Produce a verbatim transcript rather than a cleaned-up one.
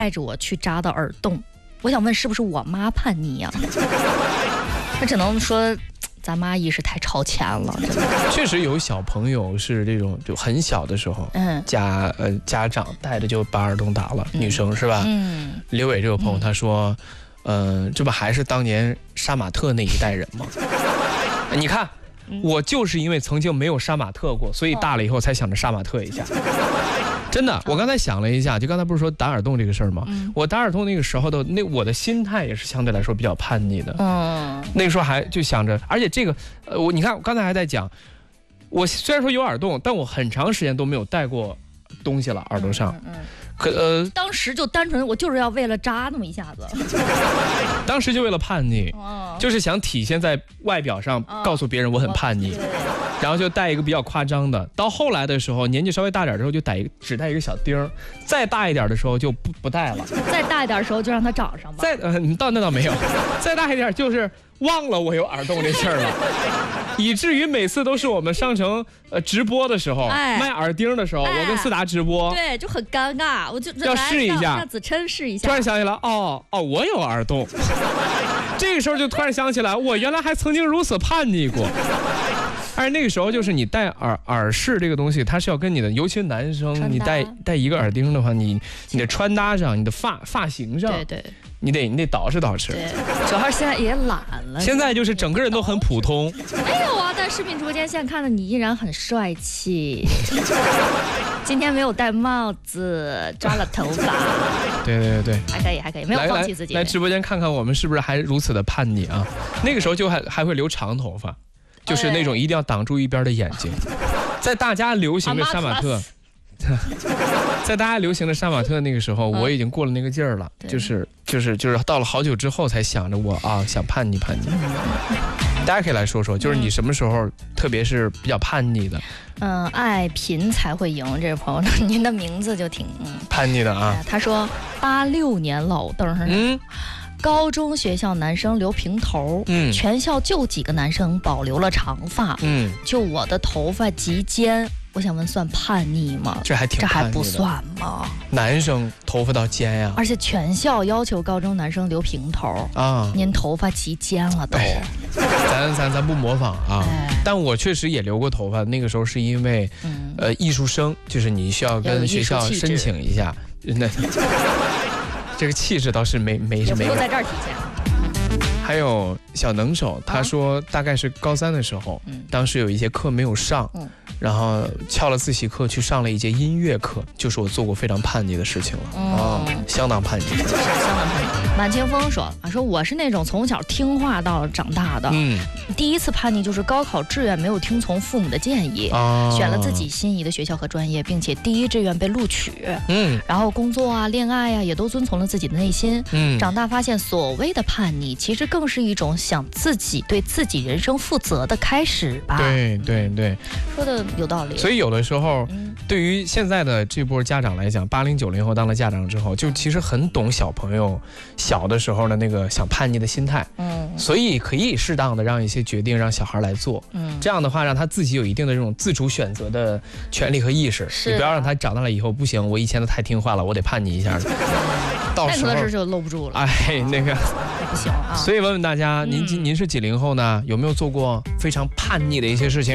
带着我去扎的耳洞。我想问，是不是我妈叛逆呀、啊？那只能说咱妈意识太超前了，真的。 确实有小朋友是这种，就很小的时候，嗯，家呃家长带着就把耳洞打了，嗯、女生是吧？嗯。刘伟这个朋友他说，嗯、呃，这不还是当年杀马特那一代人吗？你看。我就是因为曾经没有杀马特过，所以大了以后才想着杀马特一下。真的，我刚才想了一下，就刚才不是说打耳洞这个事儿吗？嗯、我打耳洞那个时候的那我的心态也是相对来说比较叛逆的。嗯，那个时候还就想着，而且这个呃，我你看我刚才还在讲，我虽然说有耳洞，但我很长时间都没有戴过东西了，耳朵上。嗯。嗯可呃，当时就单纯，我就是要为了扎那么一下子。 当时就为了叛逆，哦、就是想体现在外表上，哦、告诉别人我很叛逆，然后就戴一个比较夸张的。到后来的时候，年纪稍微大点之后，就戴一个只戴一个小钉儿；再大一点的时候就不不戴了。 再大一点的时候就让它长上吧。 再呃，倒那倒没有，再大一点就是忘了我有耳洞这事儿了。以至于每次都是我们上城呃直播的时候，哎、卖耳钉的时候，哎、我跟思达直播， 对，就很尴尬，我就要试一下， 让子琛试一下。 突然想起来，哦哦，我有耳洞，这个时候就突然想起来，我原来还曾经如此叛逆过。而那个时候就是你戴耳耳饰这个东西，它是要跟你的，尤其是男生，你戴戴一个耳钉的话，你你的穿搭上，你的发发型上，对对。你得你得捯饬捯饬， 对，主要是现在也懒了。 现在就是整个人都很普通。 没有啊，在视频直播间现在看的你依然很帅气。今天没有戴帽子，抓了头发。 对对对对， 还可以还可以，没有放弃自己。 来, 来, 来直播间看看我们是不是还如此的叛逆啊？那个时候就还还会留长头发，就是那种一定要挡住一边的眼睛。在大家流行的杀马特。在大家流行的杀马特那个时候，我已经过了那个劲儿了，就是就是就是到了好久之后才想着我啊想叛逆叛逆。大家可以来说说，就是你什么时候特别是比较叛逆的？ 嗯，爱贫才会赢。这位朋友，您的名字就挺、嗯、 叛逆的啊。 他说八六年老邓，嗯。高中学校男生留平头，嗯，全校就几个男生保留了长发，嗯，就我的头发及肩，我想问算叛逆吗？ 这还挺这还不算吗？ 男生头发到肩呀、啊， 而且全校要求高中男生留平头啊，您头发及肩了都。哎、 咱咱咱不模仿啊，哎、但我确实也留过头发，那个时候是因为，嗯、呃，艺术生就是你需要跟学校申请一下，那。这个气质倒是没没没有在这儿体现。 还有小能手，他说大概是高三的时候，嗯、当时有一节课没有上，嗯、然后翘了自习课去上了一节音乐课，就是我做过非常叛逆的事情了，嗯、啊，相当叛逆，是相当叛逆。满清风说啊，说我是那种从小听话到长大的，嗯，第一次叛逆就是高考志愿没有听从父母的建议，啊、选了自己心仪的学校和专业，并且第一志愿被录取，嗯，然后工作啊、恋爱啊也都遵从了自己的内心，嗯，长大发现所谓的叛逆，其实更是一种想自己对自己人生负责的开始吧。 对对对， 说的有道理。 所以有的时候，嗯、对于现在的这波家长来讲，八零九零后当了家长之后，就其实很懂小朋友小的时候的那个想叛逆的心态，嗯，所以可以适当的让一些决定让小孩来做，嗯，这样的话让他自己有一定的这种自主选择的权利和意识，你不要让他长大了以后不行，我以前都太听话了，我得叛逆一下的。到时候就搂不住了， 哎，那个不行啊。 所以问问大家，您您是几零后呢？有没有做过非常叛逆的一些事情？